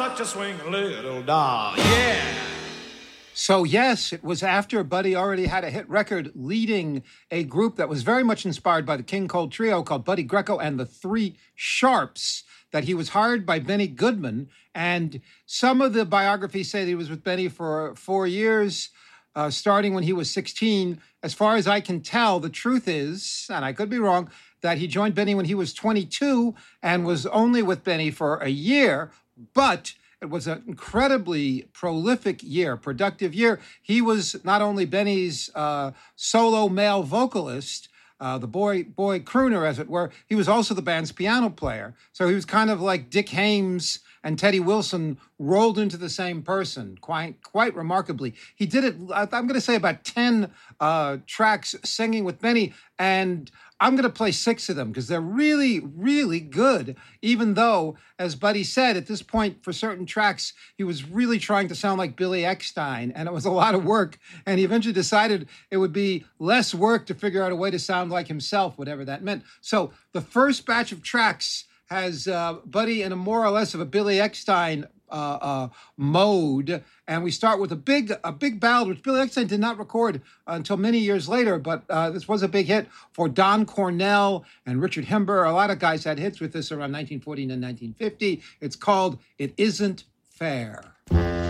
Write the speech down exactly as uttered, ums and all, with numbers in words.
such a swinging little doll. Yeah. So, yes, it was after Buddy already had a hit record leading a group that was very much inspired by the King Cole Trio called Buddy Greco and the Three Sharps that he was hired by Benny Goodman. And some of the biographies say that he was with Benny for four years, uh, starting when he was sixteen. As far as I can tell, the truth is, and I could be wrong, that he joined Benny when he was twenty-two and was only with Benny for a year, but it was an incredibly prolific year, productive year. He was not only Benny's uh, solo male vocalist, uh, the boy boy crooner, as it were, he was also the band's piano player. So he was kind of like Dick Haymes and Teddy Wilson rolled into the same person, quite quite remarkably. He did it, I'm going to say, about ten uh, tracks singing with Benny, and I'm going to play six of them because they're really, really good, even though, as Buddy said, at this point, for certain tracks, he was really trying to sound like Billy Eckstine, and it was a lot of work, and he eventually decided it would be less work to figure out a way to sound like himself, whatever that meant. So the first batch of tracks has uh, Buddy in a more or less of a Billy Eckstine uh, uh, mode, and we start with a big a big ballad, which Billy Eckstine did not record until many years later, but uh, this was a big hit for Don Cornell and Richard Himber. A lot of guys had hits with this around nineteen forty and nineteen fifty. It's called It Isn't Fair.